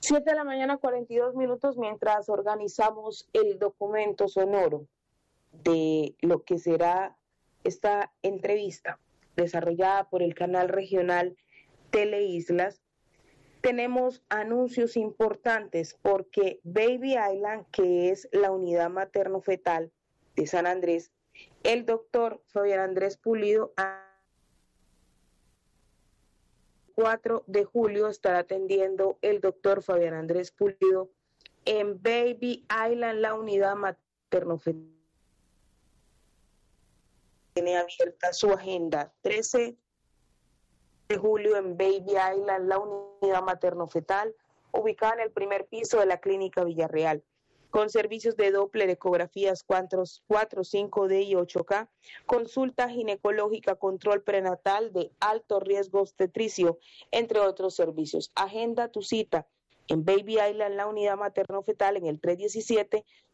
7 de la mañana, 42 minutos, mientras organizamos el documento sonoro de lo que será esta entrevista desarrollada por el canal regional Teleislas. Tenemos anuncios importantes porque Baby Island, que es la unidad materno-fetal de San Andrés, el doctor Fabián Andrés Pulido, 4 de julio estará atendiendo el doctor Fabián Andrés Pulido en Baby Island, la unidad materno-fetal. Tiene abierta su agenda 13 de julio en Baby Island, la unidad materno-fetal, ubicada en el primer piso de la Clínica Villarreal, con servicios de Doppler, ecografías 4, 5D y 8K, consulta ginecológica, control prenatal de alto riesgo obstetricio, entre otros servicios. Agenda tu cita en Baby Island, la unidad materno-fetal, en el